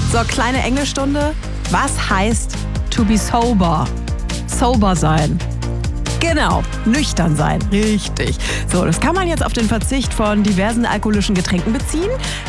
So, kleine Englischstunde. Was heißt to be sober? Sober sein. Genau, nüchtern sein. Richtig. So, das kann man jetzt auf den Verzicht von diversen alkoholischen Getränken beziehen.